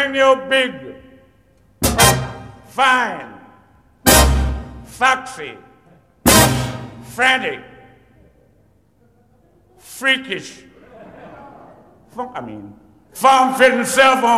when you're big, fine, foxy, frantic, freakish, form-fitting self on